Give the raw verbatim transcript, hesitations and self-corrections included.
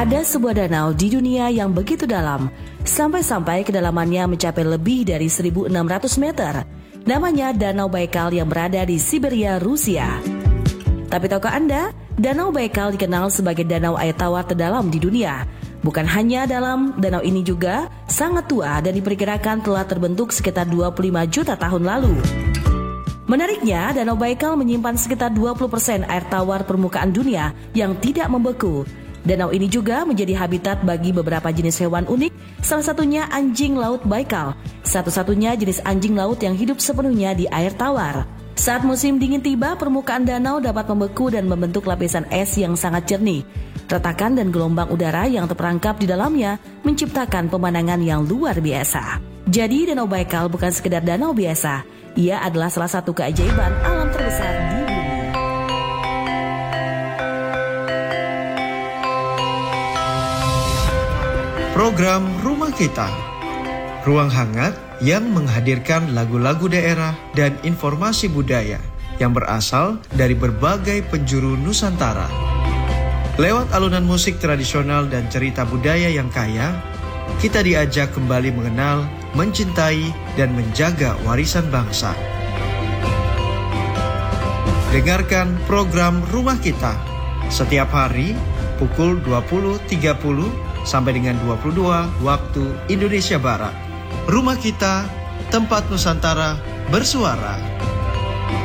Ada sebuah danau di dunia yang begitu dalam, sampai-sampai kedalamannya mencapai lebih dari seribu enam ratus meter. Namanya Danau Baikal yang berada di Siberia, Rusia. Tapi tahukah Anda, Danau Baikal dikenal sebagai danau air tawar terdalam di dunia. Bukan hanya dalam, danau ini juga sangat tua dan diperkirakan telah terbentuk sekitar dua puluh lima juta tahun lalu. Menariknya, Danau Baikal menyimpan sekitar dua puluh persen air tawar permukaan dunia yang tidak membeku. Danau ini juga menjadi habitat bagi beberapa jenis hewan unik, salah satunya anjing laut Baikal, satu-satunya jenis anjing laut yang hidup sepenuhnya di air tawar. Saat musim dingin tiba, permukaan danau dapat membeku dan membentuk lapisan es yang sangat jernih. Retakan dan gelombang udara yang terperangkap di dalamnya menciptakan pemandangan yang luar biasa. Jadi Danau Baikal bukan sekedar danau biasa, ia adalah salah satu keajaiban alam terbesar di dunia. Program Rumah Kita, ruang hangat yang menghadirkan lagu-lagu daerah dan informasi budaya yang berasal dari berbagai penjuru Nusantara. Lewat alunan musik tradisional dan cerita budaya yang kaya, kita diajak kembali mengenal, mencintai, dan menjaga warisan bangsa. Dengarkan program Rumah Kita setiap hari pukul dua puluh tiga puluh sampai dengan dua puluh dua waktu Indonesia Barat. Rumah Kita, tempat Nusantara bersuara.